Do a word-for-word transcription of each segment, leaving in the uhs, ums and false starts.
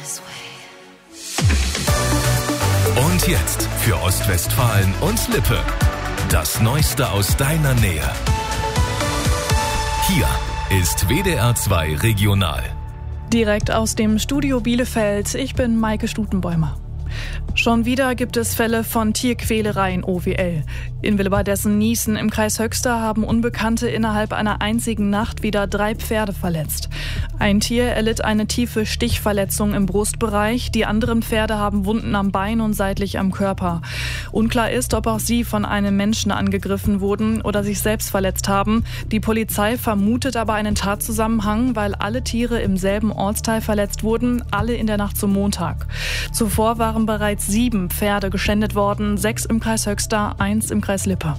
Und jetzt für Ostwestfalen und Lippe. Das Neueste aus deiner Nähe. Hier ist W D R zwei Regional. Direkt aus dem Studio Bielefeld. Ich bin Maike Stutenbäumer. Schon wieder gibt es Fälle von Tierquälerei in O W L. In Willebadessen-Nießen im Kreis Höxter haben Unbekannte innerhalb einer einzigen Nacht wieder drei Pferde verletzt. Ein Tier erlitt eine tiefe Stichverletzung im Brustbereich. Die anderen Pferde haben Wunden am Bein und seitlich am Körper. Unklar ist, ob auch sie von einem Menschen angegriffen wurden oder sich selbst verletzt haben. Die Polizei vermutet aber einen Tatzusammenhang, weil alle Tiere im selben Ortsteil verletzt wurden, alle in der Nacht zum Montag. Zuvor waren bereits sieben Pferde geschändet worden, sechs im Kreis Höxter, eins im Kreis Lippe.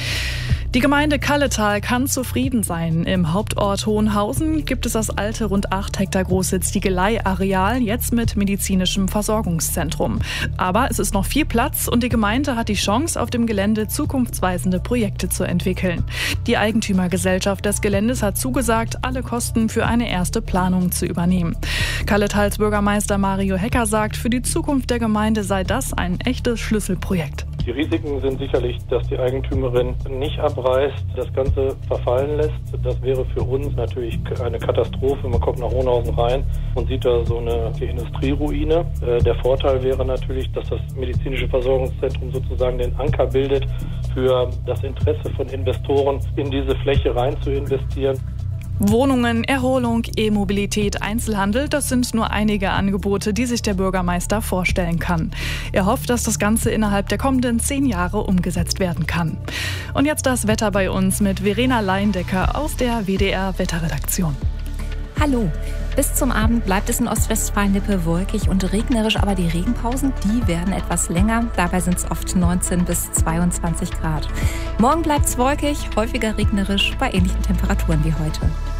Die Gemeinde Kalletal kann zufrieden sein. Im Hauptort Hohenhausen gibt es das alte, rund acht Hektar große Ziegelei-Areal, jetzt mit medizinischem Versorgungszentrum. Aber es ist noch viel Platz und die Gemeinde hat die Chance, auf dem Gelände zukunftsweisende Projekte zu entwickeln. Die Eigentümergesellschaft des Geländes hat zugesagt, alle Kosten für eine erste Planung zu übernehmen. Kalletals Bürgermeister Mario Hecker sagt, für die Zukunft der Gemeinde sei das ein echtes Schlüsselprojekt. Die Risiken sind sicherlich, dass die Eigentümerin nicht abreißt, das Ganze verfallen lässt. Das wäre für uns natürlich eine Katastrophe. Man kommt nach Hohenhausen rein und sieht da so eine Industrieruine. Der Vorteil wäre natürlich, dass das medizinische Versorgungszentrum sozusagen den Anker bildet für das Interesse von Investoren, in diese Fläche rein zu investieren. Wohnungen, Erholung, E-Mobilität, Einzelhandel, das sind nur einige Angebote, die sich der Bürgermeister vorstellen kann. Er hofft, dass das Ganze innerhalb der kommenden zehn Jahre umgesetzt werden kann. Und jetzt das Wetter bei uns mit Verena Leindecker aus der W D R Wetterredaktion. Hallo. Bis zum Abend bleibt es in Ostwestfalen-Lippe wolkig und regnerisch, aber die Regenpausen, die werden etwas länger. Dabei sind es oft neunzehn bis zweiundzwanzig Grad. Morgen bleibt es wolkig, häufiger regnerisch, bei ähnlichen Temperaturen wie heute.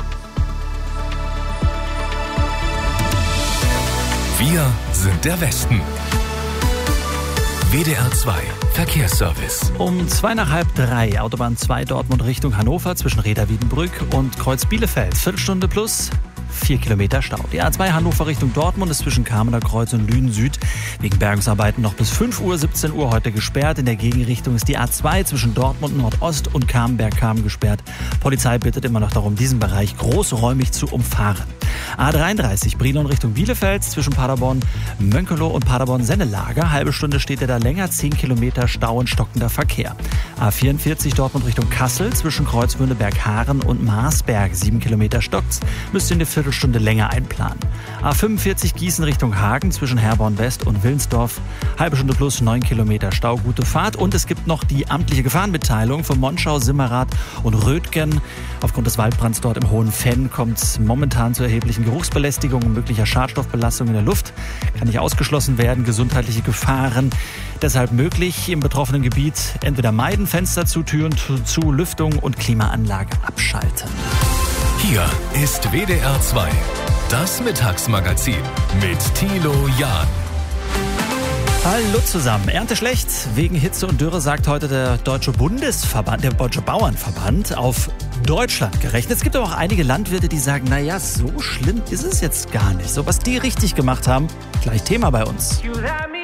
Wir sind der Westen. W D R zwei Verkehrsservice. Um zwei nach halb drei, Autobahn zwei Dortmund Richtung Hannover zwischen Reda-Wiedenbrück und Kreuz Bielefeld. Viertelstunde plus vier Kilometer Stau. Die A zwei Hannover Richtung Dortmund ist zwischen Kamener Kreuz und Lünen Süd wegen Bergungsarbeiten noch bis fünf Uhr, siebzehn Uhr heute gesperrt. In der Gegenrichtung ist die A zwei zwischen Dortmund Nordost und Kamenberg-Kamen gesperrt. Polizei bittet immer noch darum, diesen Bereich großräumig zu umfahren. A dreiunddreißig Brilon Richtung Bielefeld zwischen Paderborn Mönkelow und Paderborn Sennelager. Halbe Stunde steht er da länger, zehn Kilometer Stau und stockender Verkehr. A vierundvierzig Dortmund Richtung Kassel zwischen Kreuzmündeberg-Haaren und Marsberg. sieben Kilometer stockt's, müsst ihr eine Viertelstunde länger einplanen. A fünfundvierzig Gießen Richtung Hagen zwischen Herborn West und Willensdorf. Halbe Stunde plus neun Kilometer Stau, gute Fahrt. Und es gibt noch die amtliche Gefahrenmitteilung von Monschau, Simmerath und Rötgen. Aufgrund des Waldbrands dort im Hohen Fenn kommt es momentan zu erheblichen Geruchsbelästigung und möglicher Schadstoffbelastung in der Luft. Kann nicht ausgeschlossen werden, gesundheitliche Gefahren deshalb möglich im betroffenen Gebiet. Entweder meiden, Fenster zu, Türen zu, Lüftung und Klimaanlage abschalten. Hier ist W D R zwei, das Mittagsmagazin mit Thilo Jahn. Hallo zusammen. Ernte schlecht wegen Hitze und Dürre, sagt heute der Deutsche Bundesverband, der Deutsche Bauernverband, auf Deutschland gerechnet. Es gibt aber auch einige Landwirte, die sagen, naja, so schlimm ist es jetzt gar nicht. So, was die richtig gemacht haben, gleich Thema bei uns.